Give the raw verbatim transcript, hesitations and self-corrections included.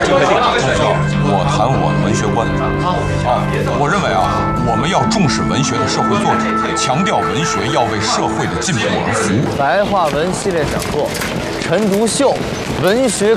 我谈我的文学观啊，我认为啊，我们要重视文学的社会作者，强调文学要为社会的进步而服务。 白话文系列讲座，陈独秀文学